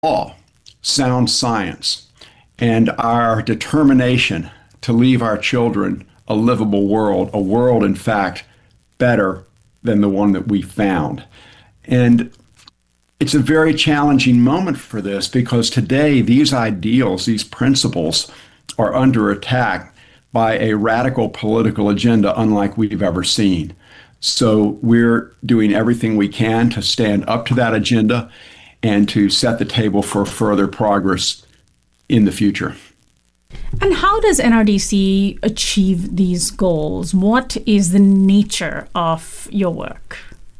law, sound science, and our determination to leave our children a livable world, a world, in fact, better than the one that we found. And it's a very challenging moment for this because today these ideals, these principles are under attack by a radical political agenda unlike we've ever seen. So we're doing everything we can to stand up to that agenda and to set the table for further progress in the future. And how does NRDC achieve these goals? What is the nature of your work?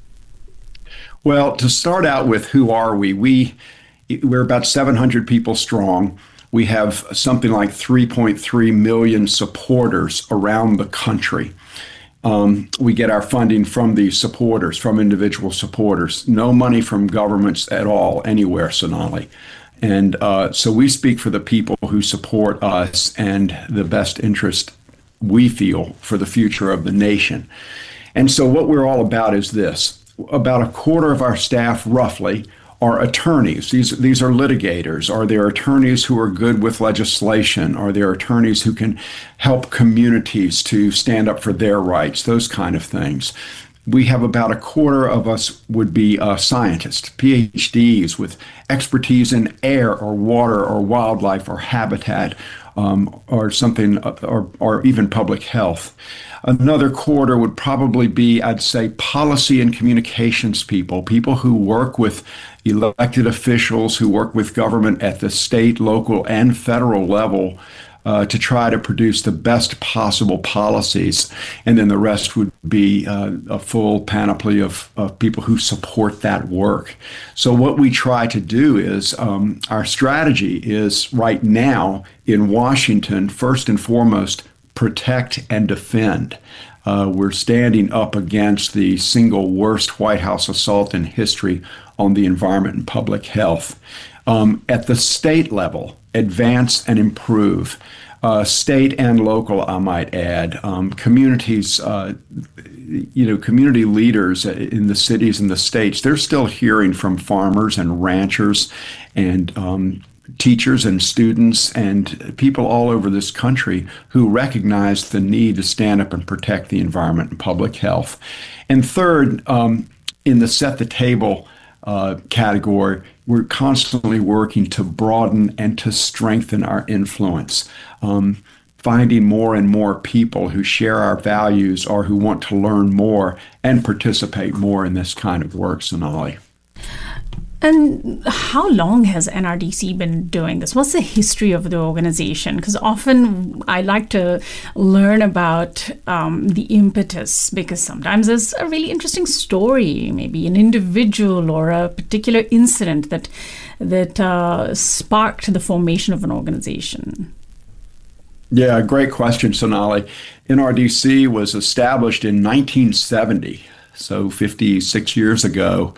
Well, to start out with, who are we? We're about 700 people strong. We have something like 3.3 million supporters around the country. We get our funding from these supporters, from individual supporters. No money from governments at all, anywhere, Sonali. And so we speak for the people who support us and the best interest we feel for the future of the nation. And so what we're all about is this. About a quarter of our staff, roughly, are attorneys. These are litigators. Are there attorneys who are good with legislation? Are there attorneys who can help communities to stand up for their rights? Those kind of things. We have about a quarter of us would be scientists, PhDs with expertise in air or water or wildlife or habitat or something, or even public health. Another quarter would probably be, I'd say, policy and communications people who work with elected officials, who work with government at the state, local, and federal level to try to produce the best possible policies. And then the rest would be a full panoply of people who support that work. So what we try to do is our strategy is right now in Washington, first and foremost, protect and defend. We're standing up against the single worst White House assault in history on the environment and public health. At the state level, advance and improve. State and local, I might add. Communities, community leaders in the cities and the states, they're still hearing from farmers and ranchers and teachers and students and people all over this country who recognize the need to stand up and protect the environment and public health. And third, in the set the table category, we're constantly working to broaden and to strengthen our influence, finding more and more people who share our values or who want to learn more and participate more in this kind of work, Sonali. And how long has NRDC been doing this? What's the history of the organization? Because often I like to learn about the impetus, because sometimes there's a really interesting story, maybe an individual or a particular incident that sparked the formation of an organization. Yeah, great question, Sonali. NRDC was established in 1970, so 56 years ago.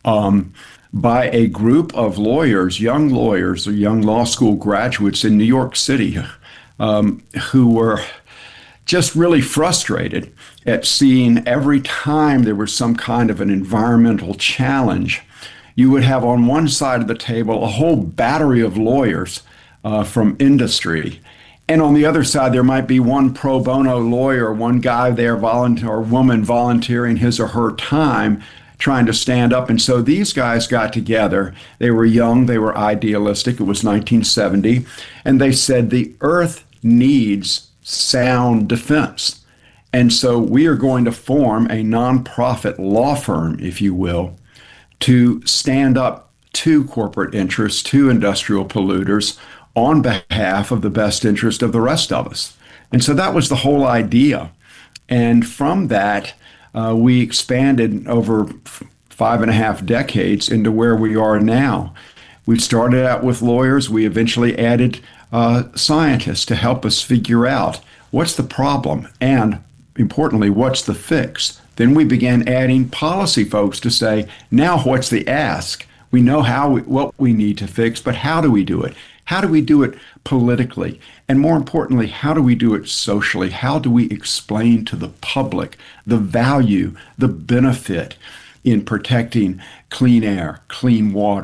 By a group of lawyers or young law school graduates in New York City who were just really frustrated at seeing every time there was some kind of an environmental challenge, you would have on one side of the table a whole battery of lawyers from industry. And on the other side, there might be one pro bono lawyer, one guy there or woman volunteering his or her time trying to stand up. And so these guys got together. They were young. They were idealistic. It was 1970. And they said the earth needs sound defense. And so we are going to form a nonprofit law firm, if you will, to stand up to corporate interests, to industrial polluters on behalf of the best interest of the rest of us. And so that was the whole idea. And from that, we expanded over 5.5 decades into where we are now. We started out with lawyers. We eventually added scientists to help us figure out what's the problem and, importantly, what's the fix. Then we began adding policy folks to say, now what's the ask? We know what we need to fix, but how do we do it? How do we do it politically? And more importantly, how do we do it socially? How do we explain to the public the value, the benefit in protecting clean air, clean water,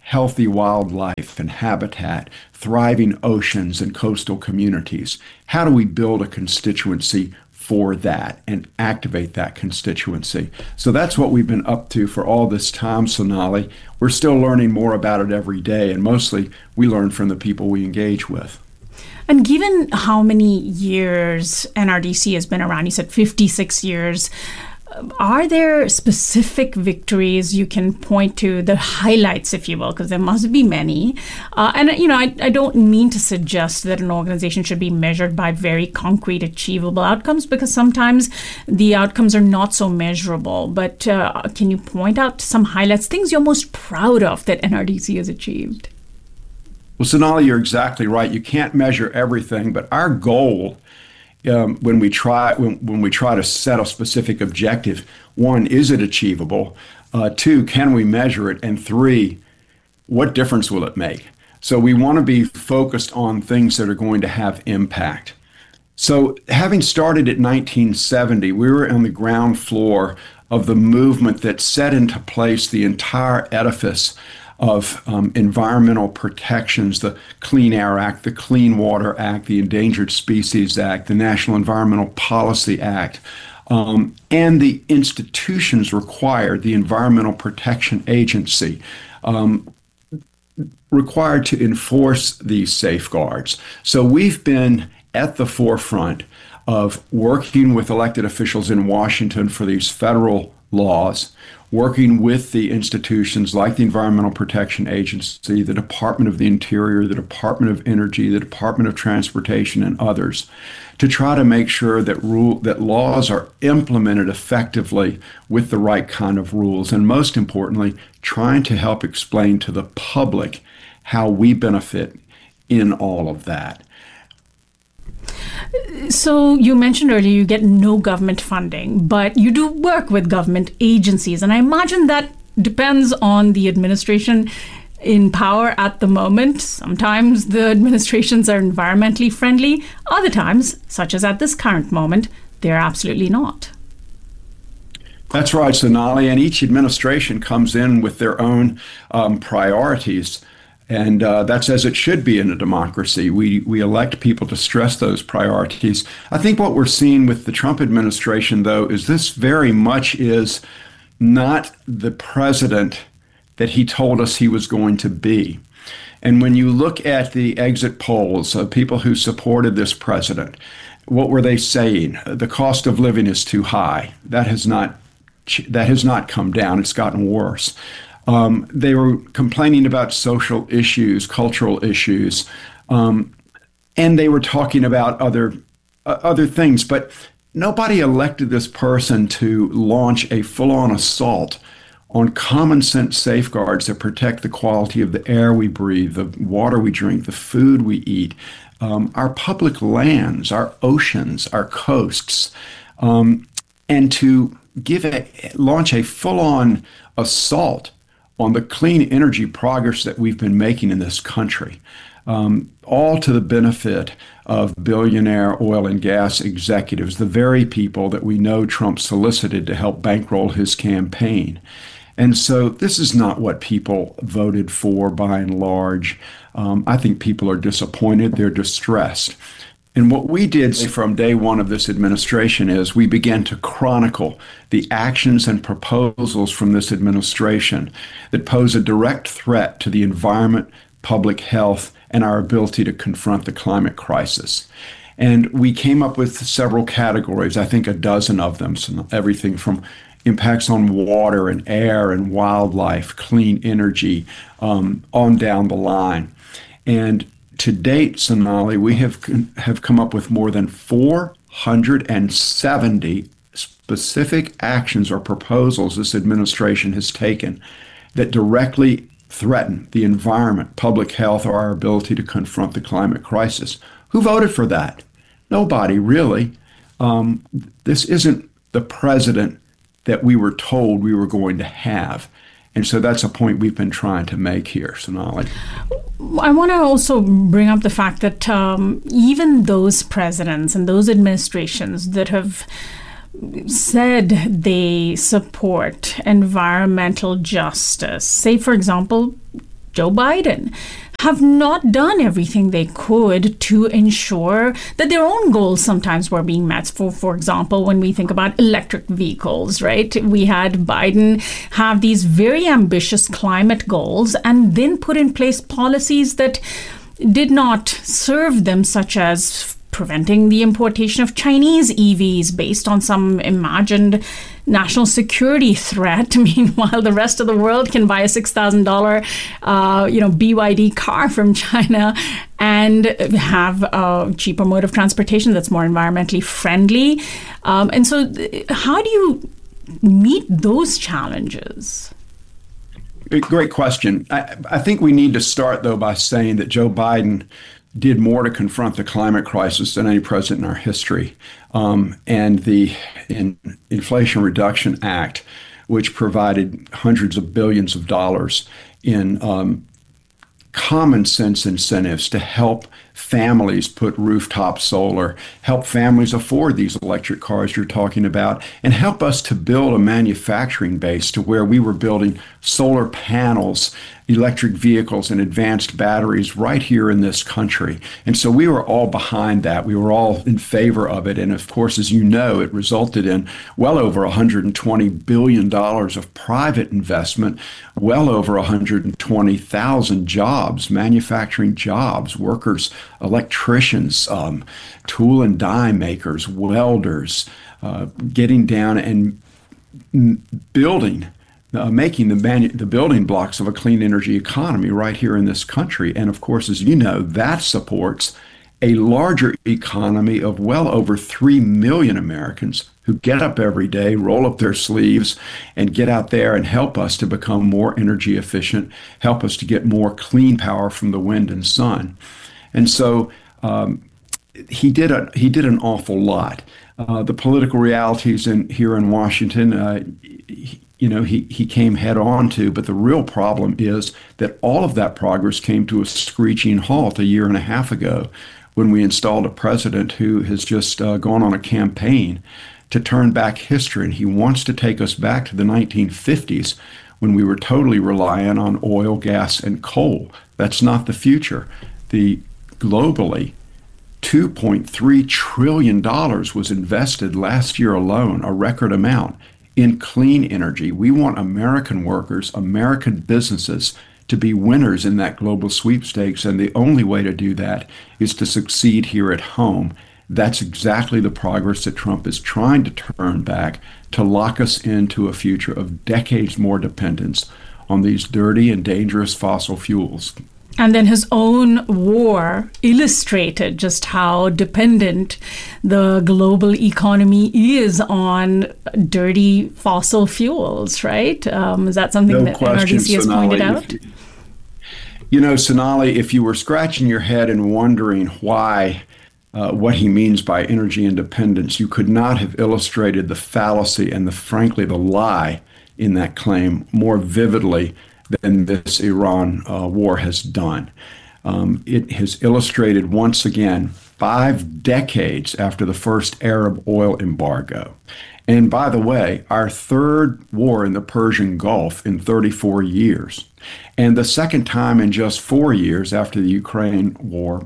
healthy wildlife and habitat, thriving oceans and coastal communities. How do we build a constituency for that and activate that constituency? So that's what we've been up to for all this time, Sonali. We're still learning more about it every day, and mostly we learn from the people we engage with. And given how many years NRDC has been around, you said 56 years, are there specific victories you can point to, the highlights, if you will, because there must be many? I don't mean to suggest that an organization should be measured by very concrete, achievable outcomes, because sometimes the outcomes are not so measurable. But can you point out some highlights, things you're most proud of that NRDC has achieved? Well, Sonali, you're exactly right. You can't measure everything, but our goal when we try to set a specific objective, one, is it achievable? Two, can we measure it? And three, what difference will it make? So we want to be focused on things that are going to have impact. So having started at 1970, we were on the ground floor of the movement that set into place the entire edifice of environmental protections, the Clean Air Act, the Clean Water Act, the Endangered Species Act, the National Environmental Policy Act, and the institutions required, the Environmental Protection Agency, required to enforce these safeguards. So we've been at the forefront of working with elected officials in Washington for these federal laws, working with the institutions like the Environmental Protection Agency, the Department of the Interior, the Department of Energy, the Department of Transportation, and others, to try to make sure that laws are implemented effectively with the right kind of rules, and most importantly, trying to help explain to the public how we benefit in all of that. So you mentioned earlier you get no government funding, but you do work with government agencies. And I imagine that depends on the administration in power at the moment. Sometimes the administrations are environmentally friendly. Other times, such as at this current moment, they're absolutely not. That's right, Sonali. And each administration comes in with their own priorities. And that's as it should be in a democracy. We elect people to stress those priorities. I think what we're seeing with the Trump administration, though, is this very much is not the president that he told us he was going to be. And when you look at the exit polls of people who supported this president, what were they saying? The cost of living is too high. That has not come down. It's gotten worse. They were complaining about social issues, cultural issues, and they were talking about other things. But nobody elected this person to launch a full-on assault on common sense safeguards that protect the quality of the air we breathe, the water we drink, the food we eat, our public lands, our oceans, our coasts, and to launch a full-on assault on the clean energy progress that we've been making in this country, all to the benefit of billionaire oil and gas executives, the very people that we know Trump solicited to help bankroll his campaign. And so this is not what people voted for by and large. I think people are disappointed, they're distressed. And what we did from day one of this administration is we began to chronicle the actions and proposals from this administration that pose a direct threat to the environment, public health, and our ability to confront the climate crisis. And we came up with several categories, I think a dozen of them, so everything from impacts on water and air and wildlife, clean energy, on down the line. And to date, Sonali, we have come up with more than 470 specific actions or proposals this administration has taken that directly threaten the environment, public health, or our ability to confront the climate crisis. Who voted for that? Nobody, really. This isn't the president that we were told we were going to have. And so that's a point we've been trying to make here, Sonali. I want to also bring up the fact that even those presidents and those administrations that have said they support environmental justice, say, for example, Joe Biden, have not done everything they could to ensure that their own goals sometimes were being met. For example, when we think about electric vehicles, right? We had Biden have these very ambitious climate goals and then put in place policies that did not serve them, such as preventing the importation of Chinese EVs based on some imagined national security threat. Meanwhile, the rest of the world can buy a $6,000, BYD car from China and have a cheaper mode of transportation that's more environmentally friendly. And so how do you meet those challenges? Great question. I think we need to start, though, by saying that Joe Biden did more to confront the climate crisis than any president in our history. And the Inflation Reduction Act, which provided hundreds of billions of dollars in common sense incentives to help families put rooftop solar, help families afford these electric cars you're talking about, and help us to build a manufacturing base to where we were building solar panels, electric vehicles, and advanced batteries right here in this country. And so we were all behind that. We were all in favor of it. And of course, as you know, it resulted in well over $120 billion of private investment, well over 120,000 jobs, manufacturing jobs, workers, electricians, tool and die makers, welders, getting down and building, making the building blocks of a clean energy economy right here in this country. And of course, as you know, that supports a larger economy of well over 3 million Americans who get up every day, roll up their sleeves, and get out there and help us to become more energy efficient, help us to get more clean power from the wind and sun. And so he did an awful lot. The political realities here in Washington, he came head on to, but the real problem is that all of that progress came to a screeching halt a year and a half ago when we installed a president who has just gone on a campaign to turn back history. And he wants to take us back to the 1950s when we were totally reliant on oil, gas, and coal. That's not the future. Globally, $2.3 trillion was invested last year alone, a record amount, in clean energy. We want American workers, American businesses to be winners in that global sweepstakes. And the only way to do that is to succeed here at home. That's exactly the progress that Trump is trying to turn back to lock us into a future of decades more dependence on these dirty and dangerous fossil fuels. And then his own war illustrated just how dependent the global economy is on dirty fossil fuels, right? Is that something that NRDC has pointed out? Sonali, if you were scratching your head and wondering why, what he means by energy independence, you could not have illustrated the fallacy and frankly, the lie in that claim more vividly than this Iran war has done. It has illustrated once again 5 decades after the first Arab oil embargo. And by the way, our third war in the Persian Gulf in 34 years, and the second time in just 4 years after the Ukraine war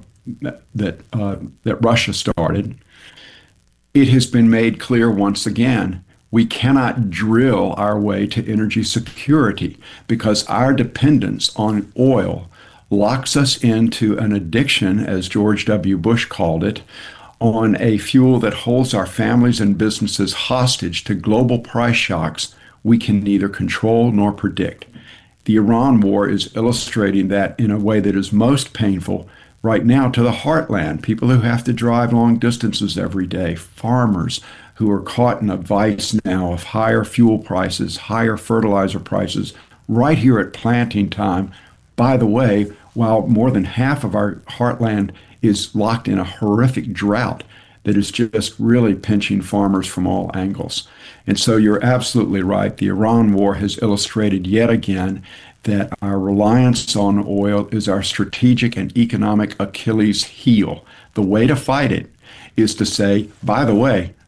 that Russia started. It has been made clear once again we cannot drill our way to energy security because our dependence on oil locks us into an addiction, as George W. Bush called it, on a fuel that holds our families and businesses hostage to global price shocks we can neither control nor predict. The Iran war is illustrating that in a way that is most painful right now to the heartland, people who have to drive long distances every day, farmers who are caught in a vice now of higher fuel prices, higher fertilizer prices, right here at planting time. By the way, while more than half of our heartland is locked in a horrific drought that is just really pinching farmers from all angles. And so you're absolutely right. The Iran war has illustrated yet again that our reliance on oil is our strategic and economic Achilles heel. The way to fight it is to say, by the way,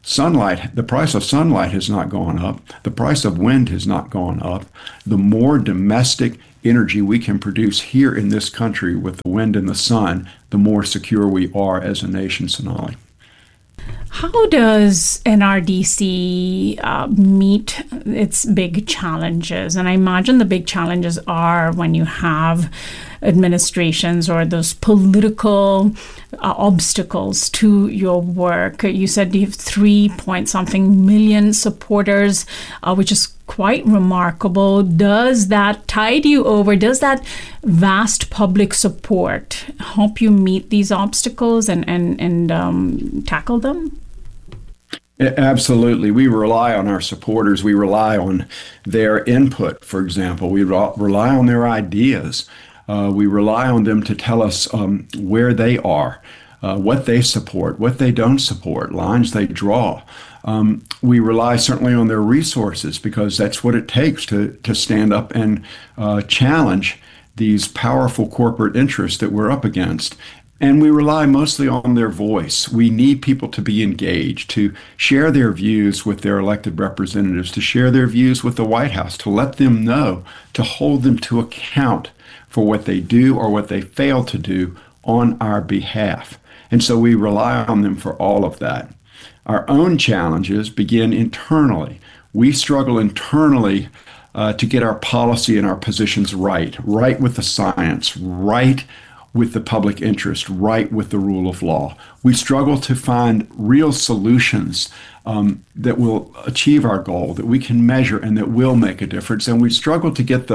Sunlight, the price of sunlight has not gone up. The price of wind has not gone up. The more domestic energy we can produce here in this country with the wind and the sun, the more secure we are as a nation, Sonali. How does NRDC meet its big challenges? And I imagine the big challenges are when you have administrations or those political obstacles to your work. You said you have 3-point-something million supporters, which is quite remarkable. Does that tide you over? Does that vast public support help you meet these obstacles and tackle them? Absolutely. We rely on our supporters. We rely on their input, for example. We rely on their ideas. We rely on them to tell us where they are, what they support, what they don't support, lines they draw. We rely certainly on their resources because that's what it takes to stand up and challenge these powerful corporate interests that we're up against. And we rely mostly on their voice. We need people to be engaged, to share their views with their elected representatives, to share their views with the White House, to let them know, to hold them to account for what they do or what they fail to do on our behalf. And so we rely on them for all of that. Our own challenges begin internally. We struggle internally to get our policy and our positions right with the science, right with the public interest, right with the rule of law. We struggle to find real solutions that will achieve our goal, that we can measure and that will make a difference. And we struggle to get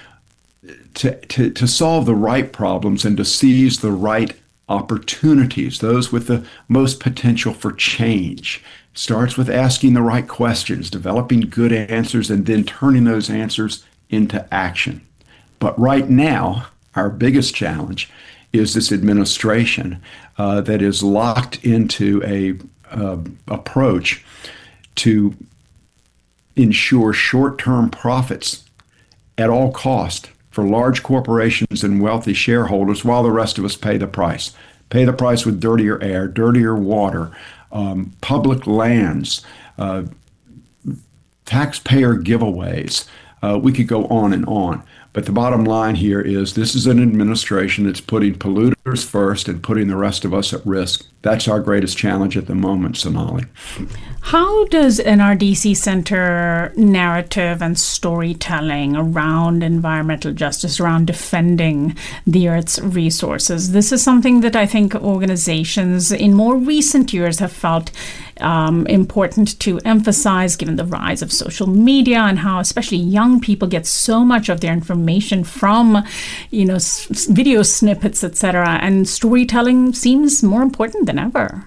to solve the right problems and to seize the right opportunities, those with the most potential for change. It starts with asking the right questions, developing good answers, and then turning those answers into action. But right now, our biggest challenge is this administration that is locked into a approach to ensure short-term profits at all cost for large corporations and wealthy shareholders while the rest of us pay the price. Pay the price with dirtier air, dirtier water, public lands, taxpayer giveaways. We could go on and on. But the bottom line here is this is an administration that's putting polluters first and putting the rest of us at risk. That's our greatest challenge at the moment, Sonali. How does NRDC center narrative and storytelling around environmental justice, around defending the Earth's resources? This is something that I think organizations in more recent years have felt important to emphasize, given the rise of social media and how especially young people get so much of their information from, video snippets, etc. And storytelling seems more important than ever.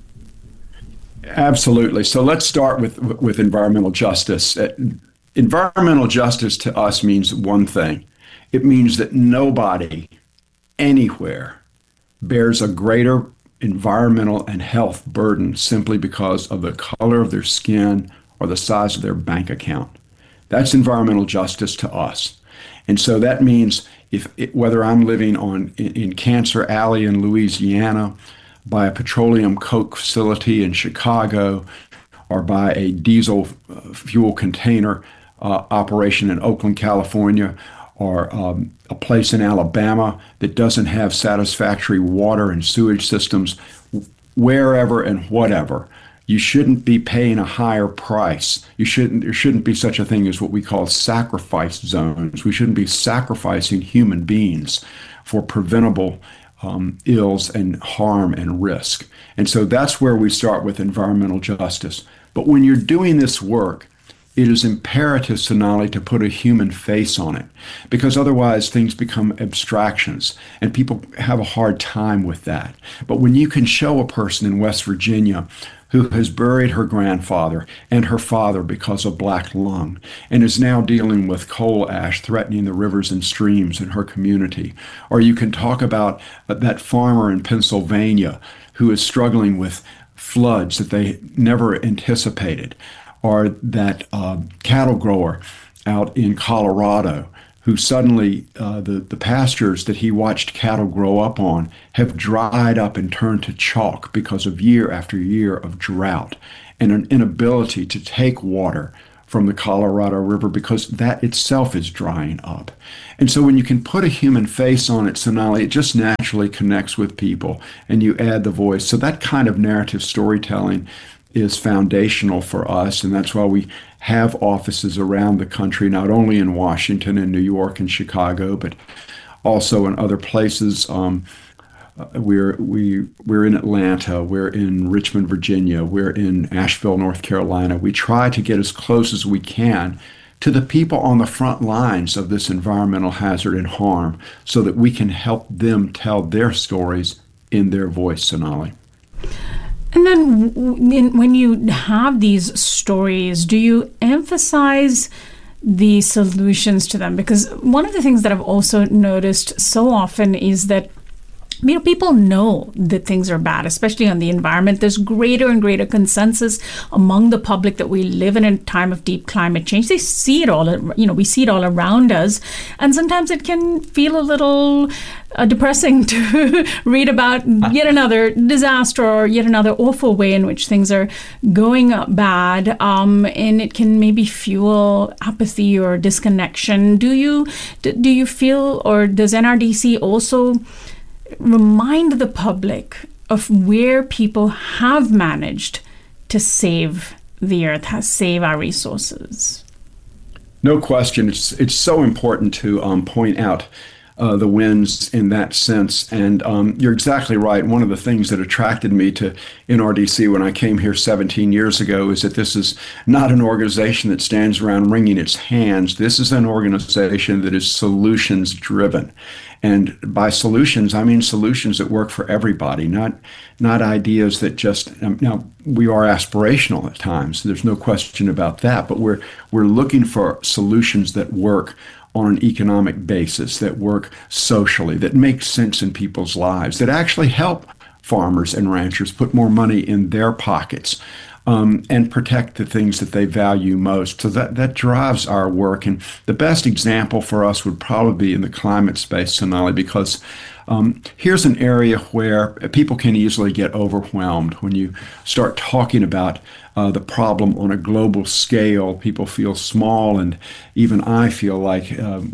Absolutely. So let's start with environmental justice. Environmental justice to us means one thing. It means that nobody anywhere bears a greater environmental and health burden simply because of the color of their skin or the size of their bank account. That's environmental justice to us. And so that means whether I'm living in Cancer Alley in Louisiana, by a petroleum coke facility in Chicago, or by a diesel fuel container operation in Oakland, California, or a place in Alabama that doesn't have satisfactory water and sewage systems, wherever and whatever, you shouldn't be paying a higher price. There shouldn't be such a thing as what we call sacrifice zones. We shouldn't be sacrificing human beings for preventable ills and harm and risk. And so that's where we start with environmental justice. But when you're doing this work, it is imperative, Sonali, to put a human face on it, because otherwise things become abstractions and people have a hard time with that. But when you can show a person in West Virginia who has buried her grandfather and her father because of black lung and is now dealing with coal ash threatening the rivers and streams in her community, or you can talk about that farmer in Pennsylvania who is struggling with floods that they never anticipated, or that cattle grower out in Colorado who suddenly the pastures that he watched cattle grow up on have dried up and turned to chalk because of year after year of drought and an inability to take water from the Colorado River because that itself is drying up. And so when you can put a human face on it, Sonali, it just naturally connects with people and you add the voice. So that kind of narrative storytelling is foundational for us, and that's why we have offices around the country, not only in Washington and New York and Chicago, but also in other places. We're in Atlanta, we're in Richmond, Virginia, we're in Asheville, North Carolina. We try to get as close as we can to the people on the front lines of this environmental hazard and harm so that we can help them tell their stories in their voice, Sonali. And then when you have these stories, do you emphasize the solutions to them? Because one of the things that I've also noticed so often is that people know that things are bad, especially on the environment. There's greater and greater consensus among the public that we live in a time of deep climate change. They see it all, we see it all around us. And sometimes it can feel a little depressing to read about yet another disaster or yet another awful way in which things are going bad. And it can maybe fuel apathy or disconnection. Do you feel, or does NRDC also remind the public of where people have managed to save the earth, save our resources? No question. It's so important to point out the wins in that sense. And you're exactly right. One of the things that attracted me to NRDC when I came here 17 years ago is that this is not an organization that stands around wringing its hands. This is an organization that is solutions driven. And by solutions, I mean solutions that work for everybody, not ideas that just, now we are aspirational at times. There's no question about that, but we're looking for solutions that work on an economic basis, that work socially, that make sense in people's lives, that actually help farmers and ranchers put more money in their pockets. And protect the things that they value most. So that drives our work. And the best example for us would probably be in the climate space, Sonali, because here's an area where people can easily get overwhelmed. When you start talking about the problem on a global scale, people feel small, and even I feel like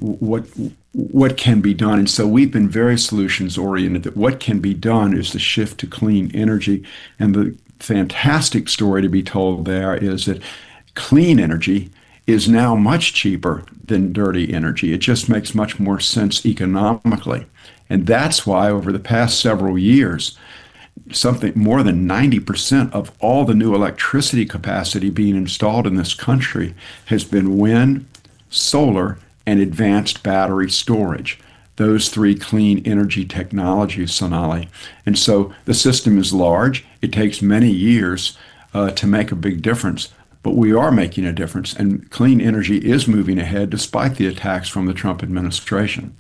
what can be done. And so we've been very solutions oriented, that what can be done is the shift to clean energy. And the fantastic story to be told there is that clean energy is now much cheaper than dirty energy. It just makes much more sense economically. And that's why over the past several years, something more than 90% of all the new electricity capacity being installed in this country has been wind, solar, and advanced battery storage. Those three clean energy technologies, Sonali. And so the system is large. It takes many years to make a big difference, but we are making a difference. And clean energy is moving ahead despite the attacks from the Trump administration.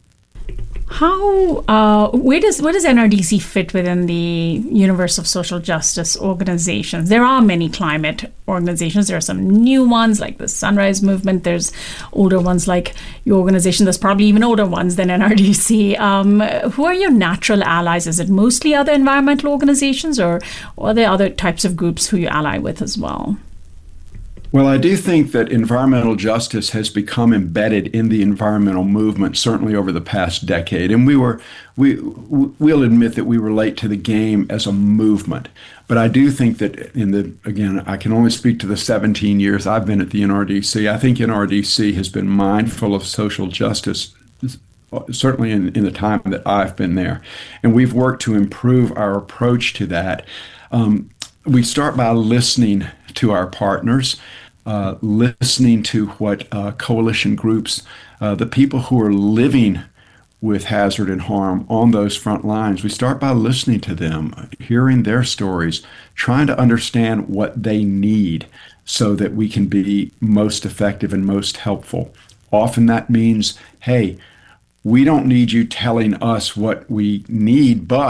Where does NRDC fit within the universe of social justice organizations? There are many climate organizations. There are some new ones like the Sunrise Movement. There's older ones like your organization. There's probably even older ones than NRDC. Who are your natural allies? Is it mostly other environmental organizations, or are there other types of groups who you ally with as well? Well, I do think that environmental justice has become embedded in the environmental movement, certainly over the past decade. And we'll admit that we were late to the game as a movement. But I do think that again, I can only speak to the 17 years I've been at the NRDC. I think NRDC has been mindful of social justice, certainly in the time that I've been there. And we've worked to improve our approach to that. We start by listening to our partners, listening to what coalition groups, the people who are living with hazard and harm on those front lines. We start by listening to them, hearing their stories, trying to understand what they need so that we can be most effective and most helpful. Often that means, hey, we don't need you telling us what we need, but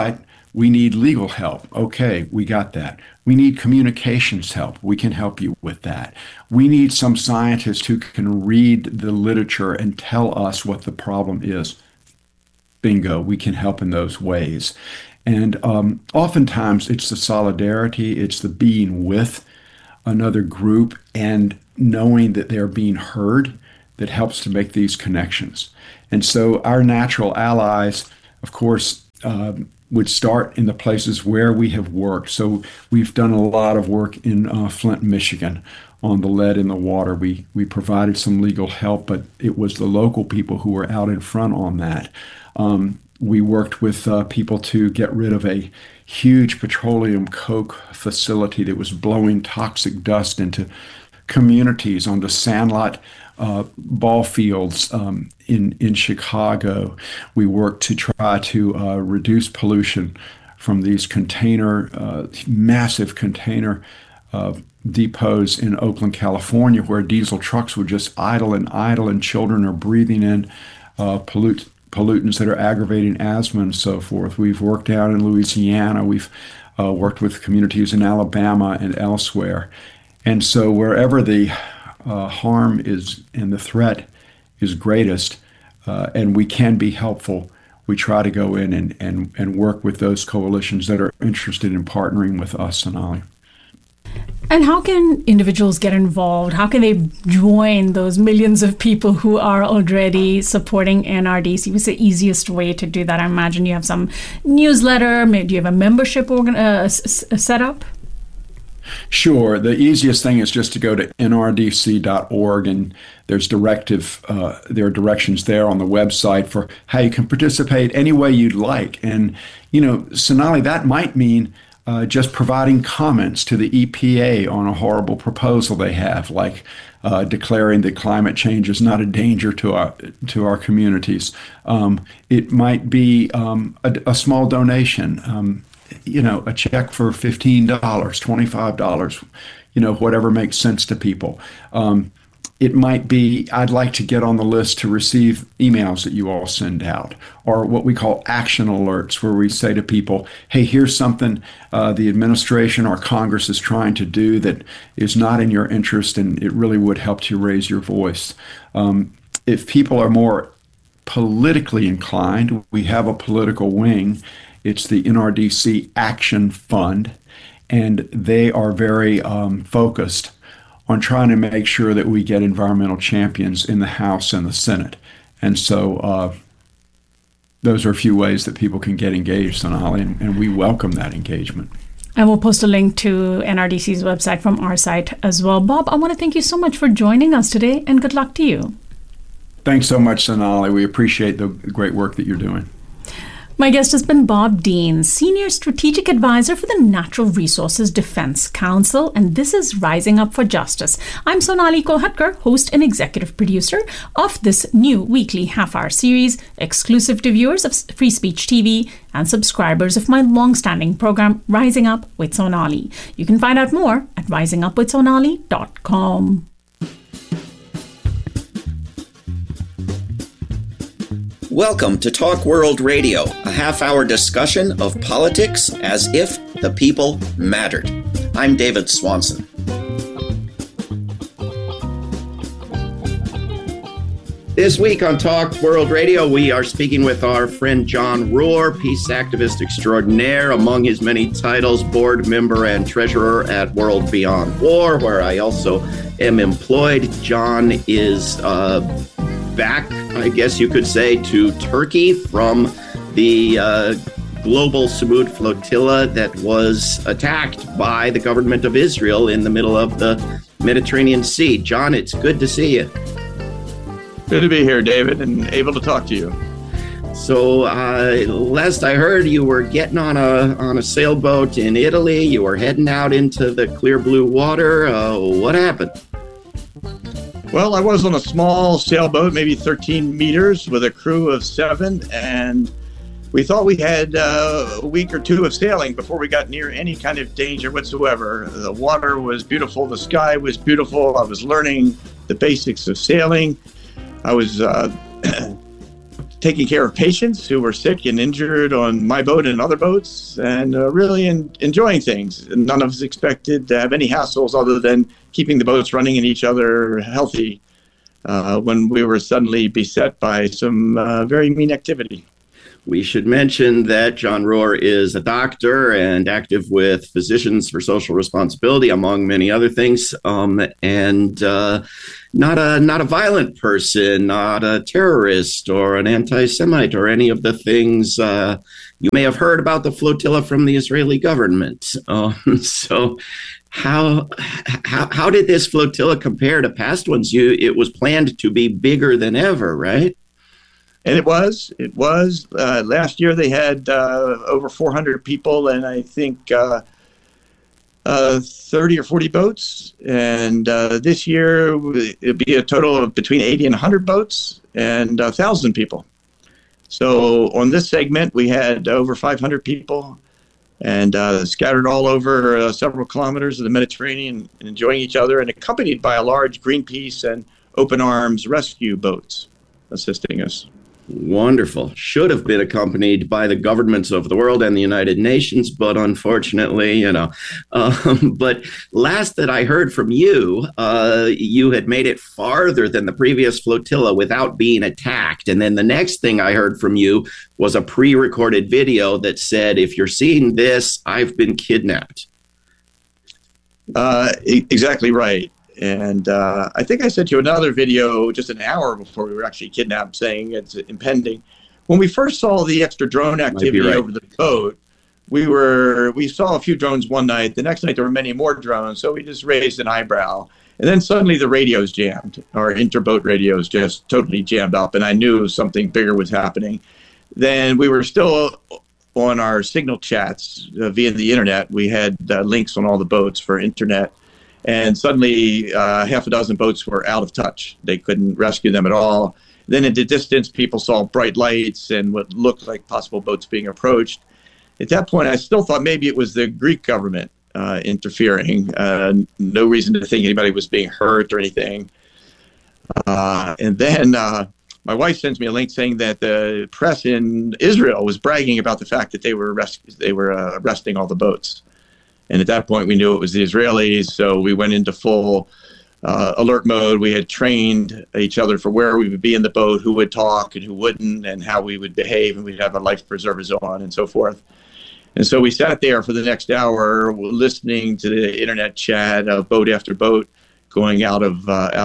We need legal help. Okay, we got that. We need communications help. We can help you with that. We need some scientist who can read the literature and tell us what the problem is. Bingo, we can help in those ways. And oftentimes it's the solidarity, it's the being with another group and knowing that they're being heard that helps to make these connections. And so our natural allies, of course, would start in the places where we have worked. So we've done a lot of work in Flint, Michigan on the lead in the water. We provided some legal help, but it was the local people who were out in front on that. We worked with people to get rid of a huge petroleum coke facility that was blowing toxic dust into communities onto Sandlot ball fields in Chicago. We worked to try to reduce pollution from these massive container depots in Oakland, California, where diesel trucks would just idle, and children are breathing in pollutants that are aggravating asthma and so forth. We've worked out in Louisiana. We've worked with communities in Alabama and elsewhere. And so wherever the harm is and the threat is greatest, and we can be helpful, we try to go in and work with those coalitions that are interested in partnering with us, Sonali. And how can individuals get involved? How can they join those millions of people who are already supporting NRDC? What's the easiest way to do that? I imagine you have some newsletter. Maybe do you have a membership set up? Sure. The easiest thing is just to go to nrdc.org, and there's there are directions there on the website for how you can participate any way you'd like. And, Sonali, that might mean just providing comments to the EPA on a horrible proposal they have, like declaring that climate change is not a danger to our communities. It might be a small donation, a check for $15, $25, whatever makes sense to people. It might be, I'd like to get on the list to receive emails that you all send out, or what we call action alerts, where we say to people, hey, here's something the administration or Congress is trying to do that is not in your interest, and it really would help you raise your voice. If people are more politically inclined, we have a political wing. It's the NRDC Action Fund, and they are very focused on trying to make sure that we get environmental champions in the House and the Senate. And so those are a few ways that people can get engaged, Sonali, and we welcome that engagement. And we'll post a link to NRDC's website from our site as well. Bob, I want to thank you so much for joining us today, and good luck to you. Thanks so much, Sonali. We appreciate the great work that you're doing. My guest has been Bob Dean, Senior Strategic Advisor for the Natural Resources Defense Council, and this is Rising Up for Justice. I'm Sonali Kolhatkar, host and executive producer of this new weekly half-hour series, exclusive to viewers of Free Speech TV and subscribers of my long-standing program, Rising Up with Sonali. You can find out more at risingupwithsonali.com. Welcome to Talk World Radio, a half-hour discussion of politics as if the people mattered. I'm David Swanson. This week on Talk World Radio, we are speaking with our friend John Rohr, peace activist extraordinaire, among his many titles, board member and treasurer at World Beyond War, where I also am employed. John is back, I guess you could say, to Turkey from the global Samud flotilla that was attacked by the government of Israel in the middle of the Mediterranean Sea. John, it's good to see you. Good to be here, David, and able to talk to you. So last I heard, you were getting on a sailboat in Italy. You were heading out into the clear blue water. What happened? Well, I was on a small sailboat, maybe 13 meters, with a crew of 7, and we thought we had a week or two of sailing before we got near any kind of danger whatsoever. The water was beautiful, the sky was beautiful. I was learning the basics of sailing. I was taking care of patients who were sick and injured on my boat and other boats, and really enjoying things. None of us expected to have any hassles other than keeping the boats running and each other healthy when we were suddenly beset by some very mean activity. We should mention that John Rohr is a doctor and active with Physicians for Social Responsibility, among many other things, and not a violent person, not a terrorist or an anti-Semite or any of the things you may have heard about the flotilla from the Israeli government. So how did this flotilla compare to past ones? It was planned to be bigger than ever, right? And it was. Last year they had over 400 people, and I think 30 or 40 boats. And this year it'll be a total of between 80 and 100 boats and 1,000 people. So on this segment, we had over 500 people and scattered all over several kilometers of the Mediterranean and enjoying each other, and accompanied by a large Greenpeace and Open Arms rescue boats assisting us. Wonderful. Should have been accompanied by the governments of the world and the United Nations, but unfortunately, but last that I heard from you, you had made it farther than the previous flotilla without being attacked. And then the next thing I heard from you was a pre-recorded video that said, if you're seeing this, I've been kidnapped. Exactly right. And I think I sent you another video just an hour before we were actually kidnapped saying it's impending. When we first saw the extra drone activity over the boat, we saw a few drones one night. The next night there were many more drones, so we just raised an eyebrow. And then suddenly the radios jammed. Our interboat radios just totally jammed up, and I knew something bigger was happening. Then we were still on our signal chats via the internet. We had links on all the boats for internet. And suddenly, half a dozen boats were out of touch. They couldn't rescue them at all. Then in the distance, people saw bright lights and what looked like possible boats being approached. At that point, I still thought maybe it was the Greek government interfering. No reason to think anybody was being hurt or anything. And then my wife sends me a link saying that the press in Israel was bragging about the fact that they were arresting all the boats. And at that point, we knew it was the Israelis, so we went into full alert mode. We had trained each other for where we would be in the boat, who would talk and who wouldn't, and how we would behave, and we'd have our life preservers on and so forth. And so we sat there for the next hour listening to the internet chat of boat after boat going out of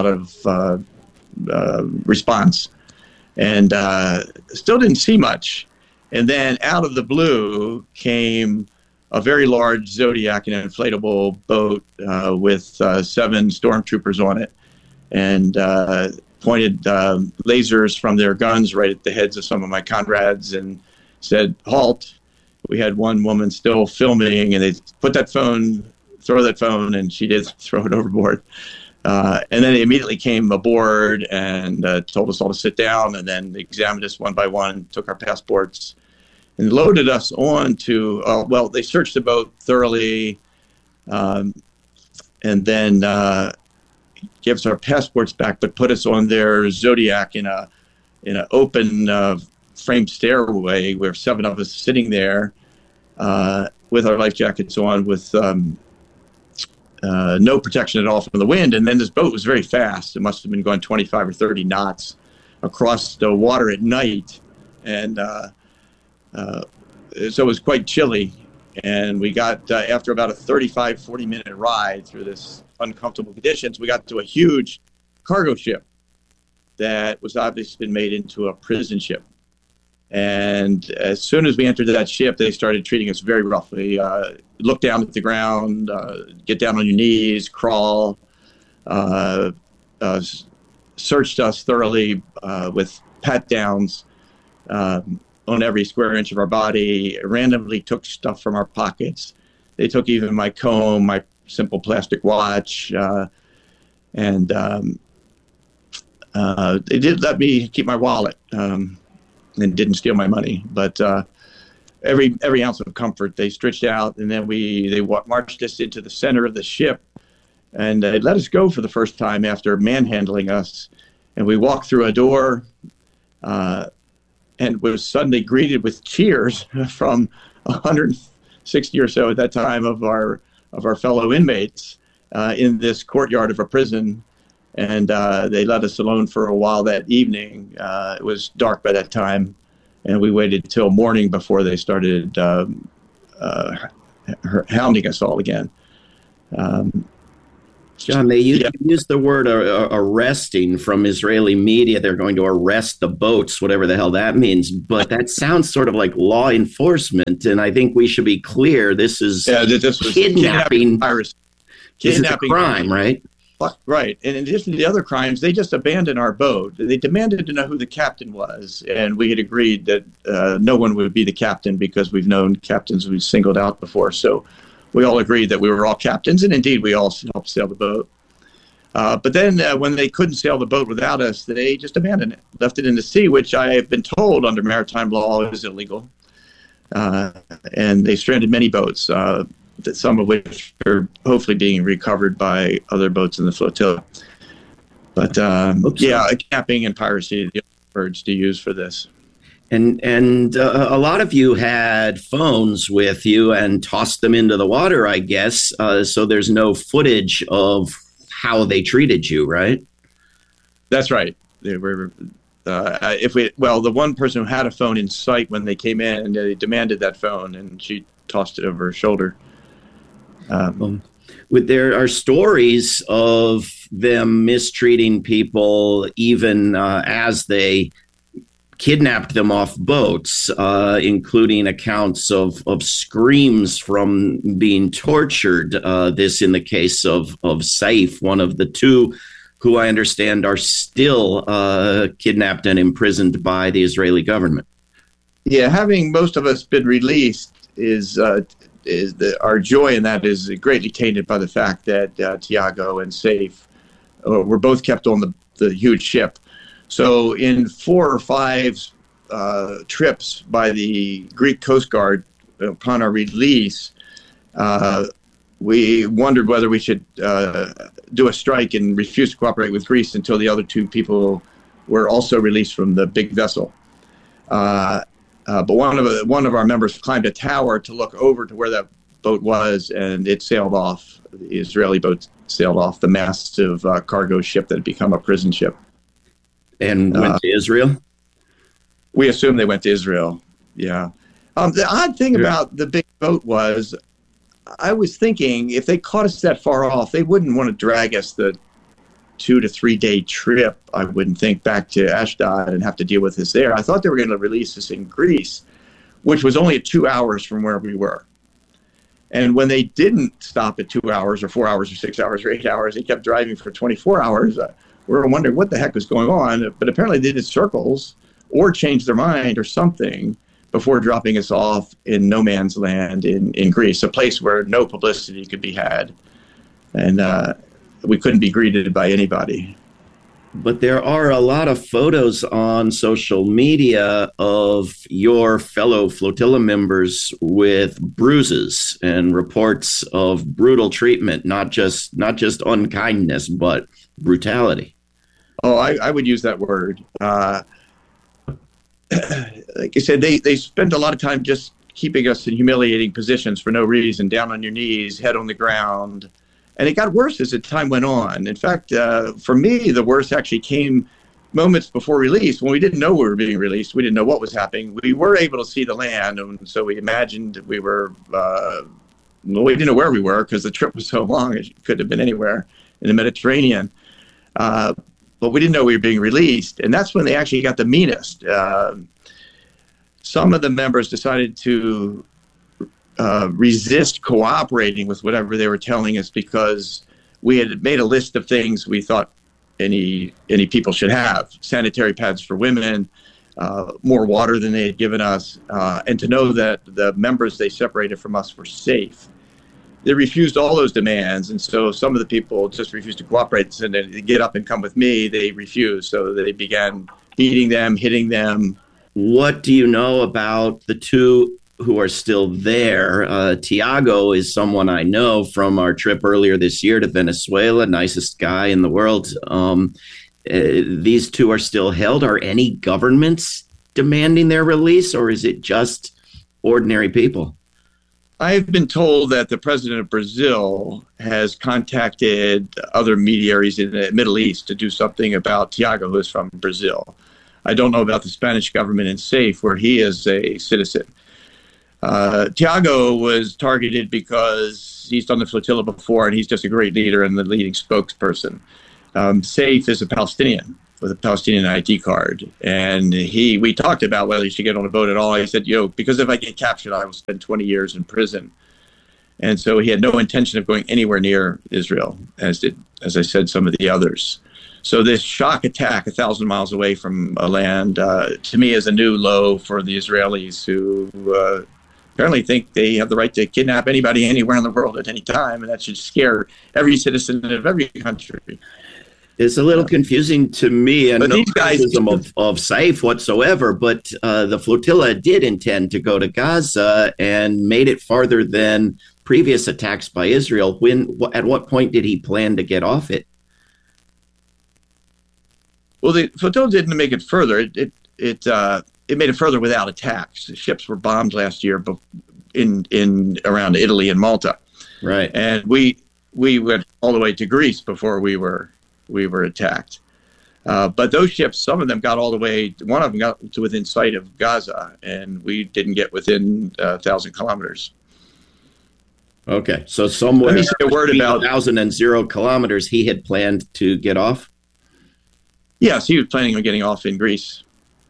response, and still didn't see much. And then out of the blue came a very large Zodiac, an inflatable boat with 7 stormtroopers on it, and pointed lasers from their guns right at the heads of some of my comrades and said, "Halt." We had one woman still filming, and they put that phone, throw that phone, and she did throw it overboard. And then they immediately came aboard and told us all to sit down, and then they examined us one by one, took our passports, and loaded us on to, they searched the boat thoroughly, and then gave us our passports back, but put us on their Zodiac in an open framed stairway where 7 of us sitting there with our life jackets on, with no protection at all from the wind. And then this boat was very fast. It must have been going 25 or 30 knots across the water at night. And so it was quite chilly. And we got, after about a 35, 40-minute ride through this uncomfortable conditions, we got to a huge cargo ship that was obviously been made into a prison ship. And as soon as we entered that ship, they started treating us very roughly. Look down at the ground, get down on your knees, crawl, searched us thoroughly with pat downs on every square inch of our body, randomly took stuff from our pockets. They took even my comb, my simple plastic watch, and they did let me keep my wallet. And didn't steal my money, but every ounce of comfort they stretched out, and then they marched us into the center of the ship, and they let us go for the first time after manhandling us. And we walked through a door, and was suddenly greeted with cheers from 160 or so at that time of our fellow inmates in this courtyard of a prison. And they let us alone for a while that evening. It was dark by that time, and we waited till morning before they started hounding us all again. John, they used the word arresting from Israeli media. They're going to arrest the boats, whatever the hell that means. But that sounds sort of like law enforcement. And I think we should be clear. This is kidnapping. This is a crime, right? Right. And in addition to the other crimes, they just abandoned our boat. They demanded to know who the captain was. And we had agreed that no one would be the captain because we've known captains we singled out before. So we all agreed that we were all captains. And indeed, we all helped sail the boat. But then when they couldn't sail the boat without us, they just abandoned it, left it in the sea, which I have been told under maritime law is illegal. And they stranded many boats. Some of which are hopefully being recovered by other boats in the flotilla. But kidnapping and piracy are the words to use for this. And a lot of you had phones with you and tossed them into the water, I guess. So there's no footage of how they treated you, right? That's right. They were. The one person who had a phone in sight when they came in, they demanded that phone, and she tossed it over her shoulder. There are stories of them mistreating people even as they kidnapped them off boats, including accounts of screams from being tortured. This in the case of Saif, one of the two who I understand are still kidnapped and imprisoned by the Israeli government. Yeah, having most of us been released our joy in that is greatly tainted by the fact that Tiago and Saif were both kept on the huge ship. So in 4 or 5 trips by the Greek Coast Guard upon our release, we wondered whether we should do a strike and refuse to cooperate with Greece until the other 2 people were also released from the big vessel. But one of our members climbed a tower to look over to where that boat was, and it sailed off. The Israeli boat sailed off the massive cargo ship that had become a prison ship. And went to Israel? We assume they went to Israel, yeah. The odd thing about the big boat was, I was thinking if they caught us that far off, they wouldn't want to drag us the 2 to 3 day trip, I wouldn't think, back to Ashdod and have to deal with this there. I thought they were going to release us in Greece, which was only 2 hours from where we were. And when they didn't stop at 2 hours or 4 hours or 6 hours or 8 hours, they kept driving for 24 hours. We were wondering what the heck was going on. But apparently they did circles or changed their mind or something before dropping us off in no man's land in Greece, a place where no publicity could be had. And we couldn't be greeted by anybody. But there are a lot of photos on social media of your fellow flotilla members with bruises and reports of brutal treatment, not just unkindness, but brutality. Oh, I would use that word. Like I said, they spent a lot of time just keeping us in humiliating positions for no reason, down on your knees, head on the ground. And it got worse as the time went on. In fact, for me, the worst actually came moments before release, when we didn't know we were being released. We didn't know what was happening. We were able to see the land, and so we imagined we were, we didn't know where we were because the trip was so long. It could have been anywhere in the Mediterranean. But we didn't know we were being released. And that's when they actually got the meanest. Some of the members decided to resist cooperating with whatever they were telling us because we had made a list of things we thought any people should have: sanitary pads for women, more water than they had given us, and to know that the members they separated from us were safe. They refused all those demands, and so some of the people just refused to cooperate. And then get up and come with me, they refused. So they began beating them, hitting them. What do you know about the two who are still there? Tiago is someone I know from our trip earlier this year to Venezuela, nicest guy in the world. These two are still held. Are any governments demanding their release, or is it just ordinary people? I've been told that the president of Brazil has contacted other mediaries in the Middle East to do something about Tiago, who is from Brazil. I don't know about the Spanish government in SAFE, where he is a citizen. Tiago was targeted because he's done the flotilla before, and he's just a great leader and the leading spokesperson. SAFE is a Palestinian with a Palestinian ID card. And we talked about whether he should get on a boat at all. He said, because if I get captured, I will spend 20 years in prison. And so he had no intention of going anywhere near Israel, as I said, some of the others. So this shock attack 1,000 miles away from land, to me, is a new low for the Israelis, who apparently think they have the right to kidnap anybody anywhere in the world at any time, and that should scare every citizen of every country. It's a little confusing to me, and no criticism of SAFE whatsoever, but the flotilla did intend to go to Gaza and made it farther than previous attacks by Israel. At what point did he plan to get off it? Well, the flotilla didn't make it further. It made it further without attacks. The ships were bombed last year in around Italy and Malta. Right. And we went all the way to Greece before we were attacked. But those ships, some of them got all the way, one of them got to within sight of Gaza, and we didn't get within 1,000 kilometers. Okay. So somewhere Let me say a word about 1,000 and 0 kilometers, he had planned to get off? Yes, he was planning on getting off in Greece.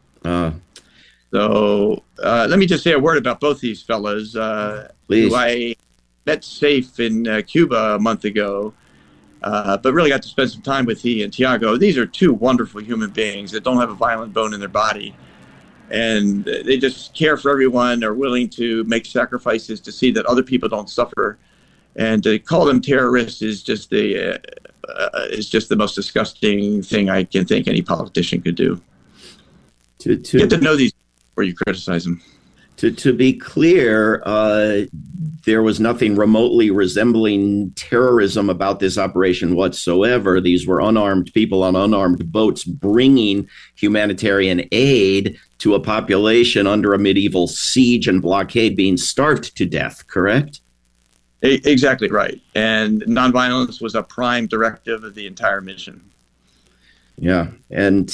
So let me just say a word about both these fellas. Please. Who I met SAFE in Cuba a month ago, but really got to spend some time with he and Tiago. These are two wonderful human beings that don't have a violent bone in their body. And they just care for everyone, are willing to make sacrifices to see that other people don't suffer. And to call them terrorists is just the most disgusting thing I can think any politician could do. Get to know these before you criticize them. To be clear, there was nothing remotely resembling terrorism about this operation whatsoever. These were unarmed people on unarmed boats bringing humanitarian aid to a population under a medieval siege and blockade being starved to death, correct? Exactly right. And nonviolence was a prime directive of the entire mission. Yeah. And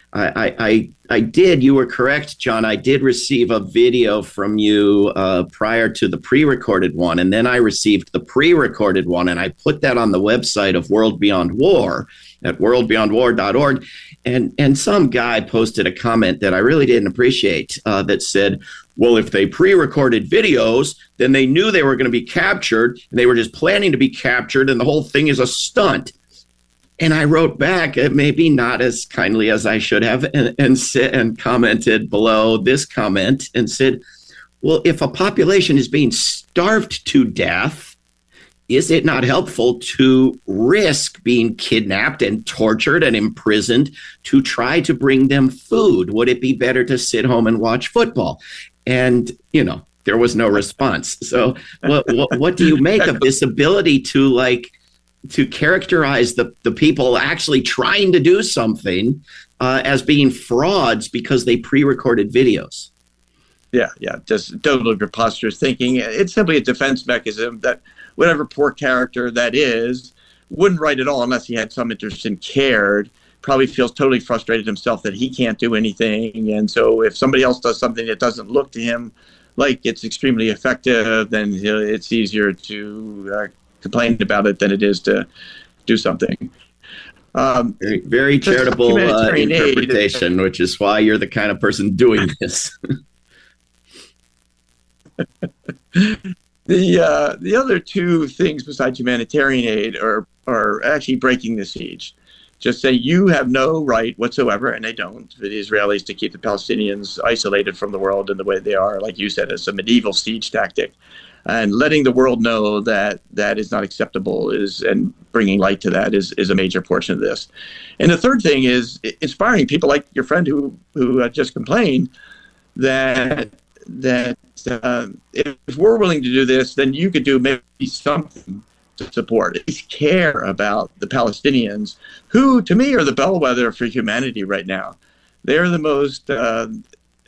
you were correct, John. I did receive a video from you prior to the pre-recorded one, and then I received the pre-recorded one, and I put that on the website of World Beyond War at worldbeyondwar.org. And some guy posted a comment that I really didn't appreciate that said, well, if they pre-recorded videos, then they knew they were going to be captured, and they were just planning to be captured, and the whole thing is a stunt. And I wrote back, maybe not as kindly as I should have, and commented below this comment and said, well, if a population is being starved to death, is it not helpful to risk being kidnapped and tortured and imprisoned to try to bring them food? Would it be better to sit home and watch football? And, there was no response. So what do you make of this ability to characterize the people actually trying to do something as being frauds because they pre-recorded videos? Yeah, just totally preposterous thinking. It's simply a defense mechanism that whatever poor character that is wouldn't write at all unless he had some interest and cared. Probably feels totally frustrated himself that he can't do anything. And so if somebody else does something that doesn't look to him like it's extremely effective, then it's easier to complain about it than it is to do something. Very, very charitable interpretation, which is why you're the kind of person doing this. The other two things besides humanitarian aid are actually breaking the siege. Just say you have no right whatsoever, and they don't, for the Israelis to keep the Palestinians isolated from the world in the way they are. Like you said, it's a medieval siege tactic. And letting the world know that that is not acceptable and bringing light to that is a major portion of this. And the third thing is inspiring people like your friend who just complained that if we're willing to do this, then you could do maybe something to support, at least care about the Palestinians, who to me are the bellwether for humanity right now. They're the most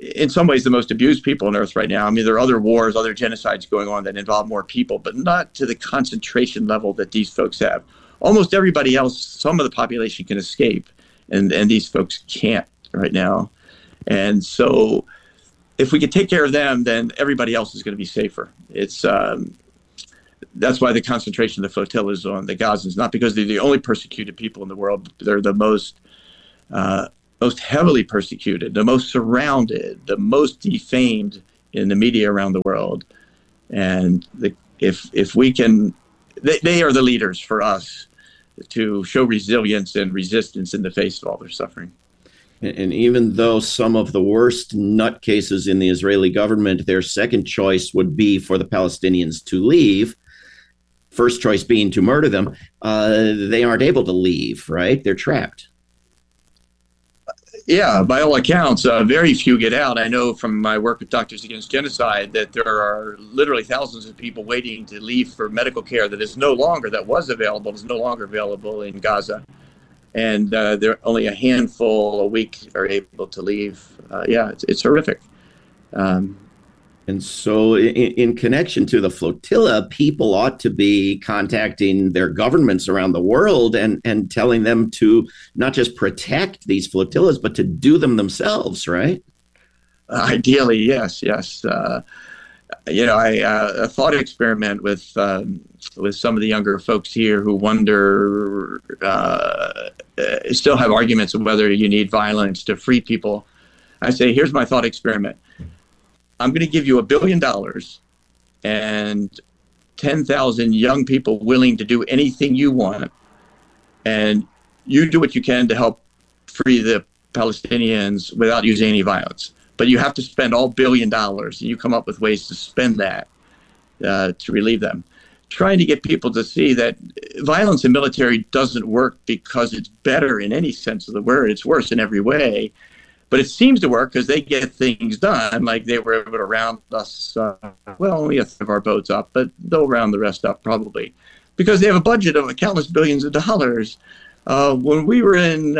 in some ways the most abused people on earth right now. I mean, there are other wars, other genocides going on that involve more people, but not to the concentration level that these folks have. Almost everybody else, some of the population can escape, and these folks can't right now. And so if we could take care of them, then everybody else is going to be safer. It's that's why the concentration of the flotillas on the Gazans, not because they're the only persecuted people in the world, they're the most heavily persecuted, the most surrounded, the most defamed in the media around the world. And if we can, they are the leaders for us to show resilience and resistance in the face of all their suffering. And even though some of the worst nutcases in the Israeli government, their second choice would be for the Palestinians to leave, first choice being to murder them, they aren't able to leave, right? They're trapped. Yeah, by all accounts, very few get out. I know from my work with Doctors Against Genocide that there are literally thousands of people waiting to leave for medical care that was no longer available in Gaza. And there are only a handful a week are able to leave. It's horrific. And so in connection to the flotilla, people ought to be contacting their governments around the world and telling them to not just protect these flotillas, but to do them themselves, right? Ideally, yes. A thought experiment with some of the younger folks here who wonder, still have arguments of whether you need violence to free people. I say, here's my thought experiment. I'm going to give you $1 billion and 10,000 young people willing to do anything you want. And you do what you can to help free the Palestinians without using any violence. But you have to spend all $1 billion, and you come up with ways to spend that to relieve them. Trying to get people to see that violence in military doesn't work because it's better in any sense of the word. It's worse in every way. But it seems to work because they get things done, like they were able to round us, only a third of our boats up, but they'll round the rest up probably, because they have a budget of countless billions of dollars. When we were in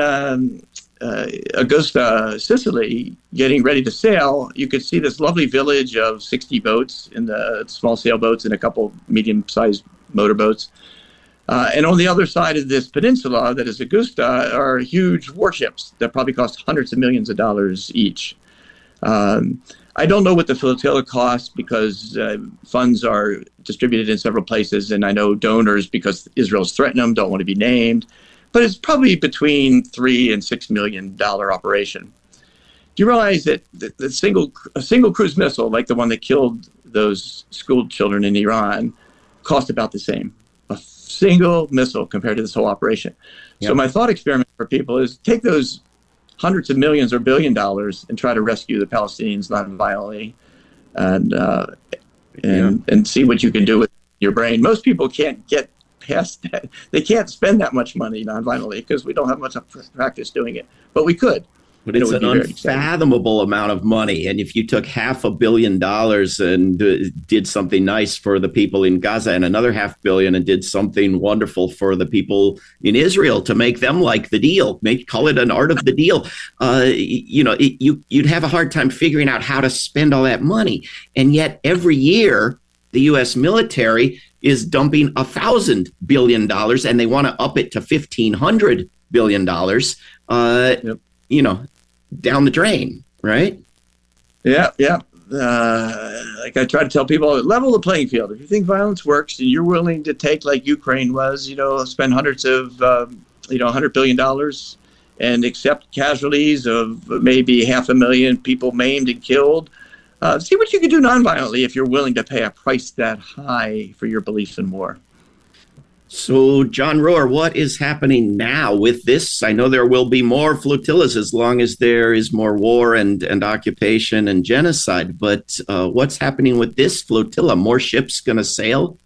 Augusta, Sicily, getting ready to sail, you could see this lovely village of 60 boats, in the small sailboats and a couple medium-sized motorboats. And on the other side of this peninsula, that is Augusta, are huge warships that probably cost hundreds of millions of dollars each. I don't know what the flotilla costs because funds are distributed in several places, and I know donors, because Israel's threatened them, don't want to be named. But it's probably between $3 and $6 million operation. Do you realize that a single cruise missile, like the one that killed those school children in Iran, cost about the same? Single missile compared to this whole operation. Yep. So my thought experiment for people is take those hundreds of millions or $1 billion and try to rescue the Palestinians non-violently, and see what you can do with your brain. Most people can't get past that. They can't spend that much money non-violently because we don't have much practice doing it, but we could. But it's an unfathomable amount of money. And if you took $500 million and did something nice for the people in Gaza, and another $500 million and did something wonderful for the people in Israel to make them like the deal, call it an art of the deal, you'd have a hard time figuring out how to spend all that money. And yet every year, the U.S. military is dumping $1,000 billion, and they want to up it to $1,500 billion. Down the drain, right? Yeah. Like I try to tell people, level the playing field. If you think violence works and you're willing to take, like Ukraine was, spend hundreds of, $100 billion and accept casualties of maybe 500,000 people maimed and killed, see what you can do nonviolently if you're willing to pay a price that high for your beliefs in war. So, John Rohr, what is happening now with this? I know there will be more flotillas as long as there is more war and occupation and genocide. But what's happening with this flotilla? More ships going to sail?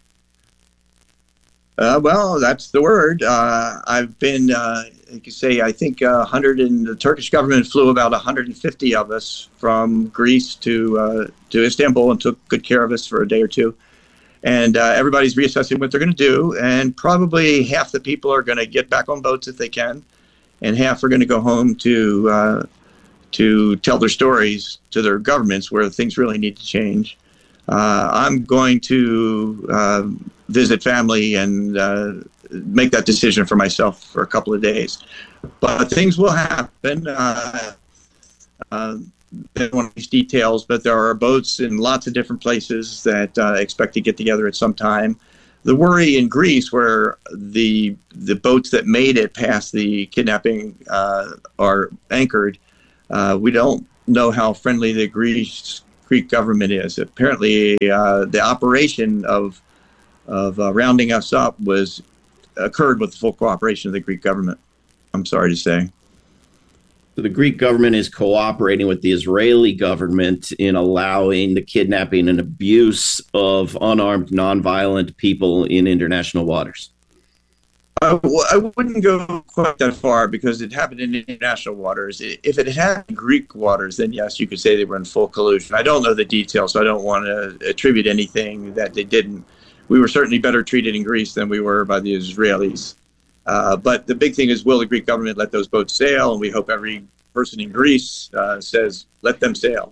Well, that's the word. I've been, like you say, I think 100, and the Turkish government flew about 150 of us from Greece to Istanbul and took good care of us for a day or two. And everybody's reassessing what they're going to do. And probably half the people are going to get back on boats if they can. And half are going to go home to to tell their stories to their governments where things really need to change. I'm going to visit family and make that decision for myself for a couple of days. But things will happen. I don't want these details, but there are boats in lots of different places that expect to get together at some time. The worry in Greece, where the boats that made it past the kidnapping are anchored, we don't know how friendly the Greek government is. Apparently, the operation of rounding us up occurred with the full cooperation of the Greek government. I'm sorry to say. So the Greek government is cooperating with the Israeli government in allowing the kidnapping and abuse of unarmed, nonviolent people in international waters. I wouldn't go quite that far because it happened in international waters. If it had Greek waters, then yes, you could say they were in full collusion. I don't know the details, so I don't want to attribute anything that they didn't. We were certainly better treated in Greece than we were by the Israelis. But the big thing is, will the Greek government let those boats sail? And we hope every person in Greece says, let them sail.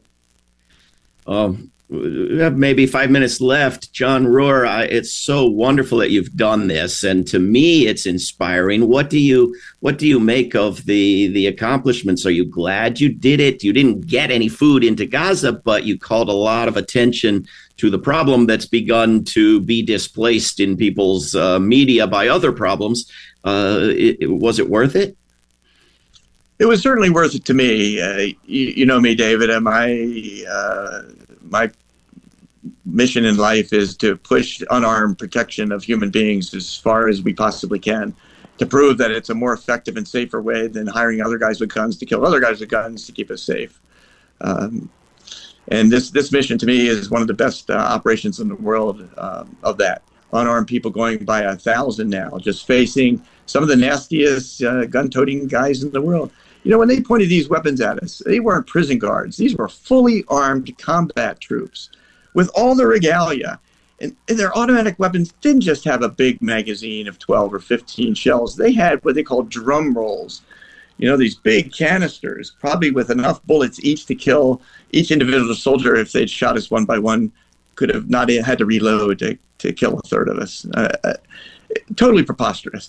We have maybe 5 minutes left. John Rohr, it's so wonderful that you've done this, and to me, it's inspiring. What do you make of the accomplishments? Are you glad you did it? You didn't get any food into Gaza, but you called a lot of attention to the problem that's begun to be displaced in people's media by other problems. Was it worth it? It was certainly worth it to me. You know me, David, and my mission in life is to push unarmed protection of human beings as far as we possibly can, to prove that it's a more effective and safer way than hiring other guys with guns to kill other guys with guns to keep us safe. And this mission to me is one of the best operations in the world of that. Unarmed people going by 1,000 now, just facing some of the nastiest gun-toting guys in the world. You know, when they pointed these weapons at us, they weren't prison guards. These were fully armed combat troops with all the regalia. And their automatic weapons didn't just have a big magazine of 12 or 15 shells. They had what they call drum rolls. You know, these big canisters, probably with enough bullets each to kill each individual soldier. If they'd shot us one by one, could have not had to reload to kill a third of us. Totally preposterous.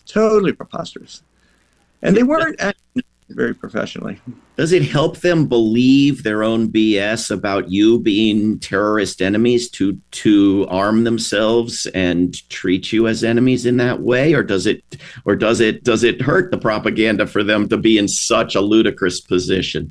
And they weren't acting very professionally. Does it help them believe their own BS about you being terrorist enemies to arm themselves and treat you as enemies in that way, or does it hurt the propaganda for them to be in such a ludicrous position?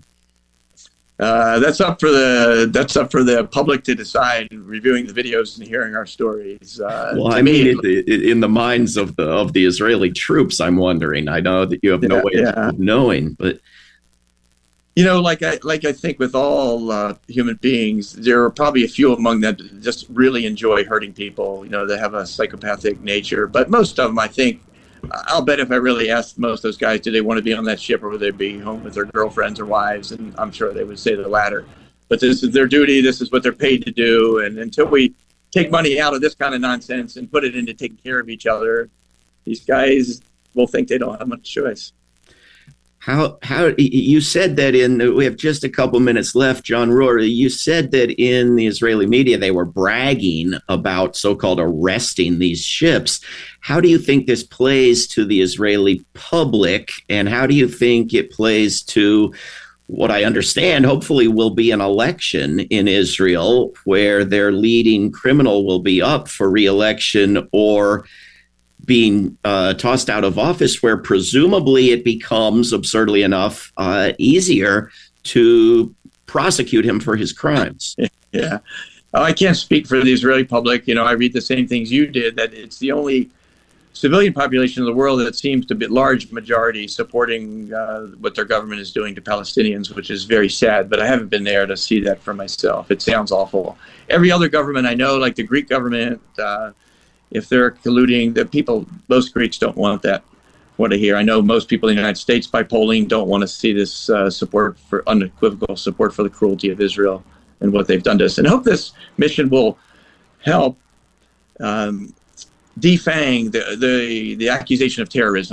That's up for the public to decide, reviewing the videos and hearing our stories. Well, I mean, in the minds of the Israeli troops, I'm wondering. I know that you have no way of knowing, but you know, like I think with all human beings, there are probably a few among them that just really enjoy hurting people. You know, they have a psychopathic nature, but most of them, I think. I'll bet if I really asked most of those guys, do they want to be on that ship or would they be home with their girlfriends or wives? And I'm sure they would say the latter. But this is their duty. This is what they're paid to do. And until we take money out of this kind of nonsense and put it into taking care of each other, these guys will think they don't have much choice. How you said that we have just a couple minutes left, John Rohr. You said that in the Israeli media they were bragging about so-called arresting these ships. How do you think this plays to the Israeli public, and how do you think it plays to what I understand hopefully will be an election in Israel where their leading criminal will be up for re-election or being tossed out of office, where presumably it becomes, absurdly enough, easier to prosecute him for his crimes? Yeah. I can't speak for the Israeli public. You know, I read the same things you did, that it's the only civilian population in the world that seems to be large majority supporting what their government is doing to Palestinians, which is very sad. But I haven't been there to see that for myself. It sounds awful. Every other government I know, like the Greek government, if they're colluding, most Greeks don't want to hear. I know most people in the United States, by polling, don't want to see this unequivocal support for the cruelty of Israel and what they've done to us. And I hope this mission will help defang the accusation of terrorism.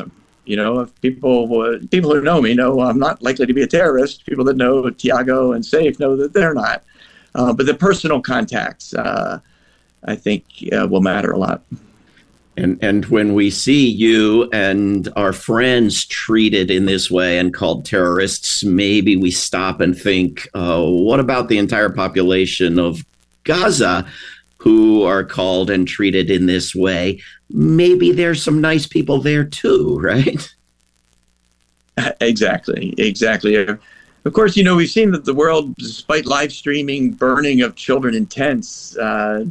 You know, if people who know me know I'm not likely to be a terrorist. People that know Tiago and Saif know that they're not. But the personal contacts, I think, will matter a lot. And when we see you and our friends treated in this way and called terrorists, maybe we stop and think, what about the entire population of Gaza who are called and treated in this way? Maybe there's some nice people there too, right? Exactly. Of course, you know, we've seen that the world, despite live streaming burning of children in tents,